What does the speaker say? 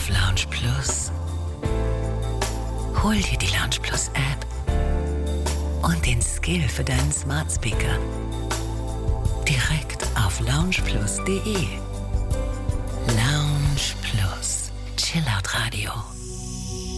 auf Lounge Plus. Hol dir die Lounge Plus App und den Skill für deinen Smart Speaker direkt auf loungeplus.de. Lounge Plus, Chillout Radio.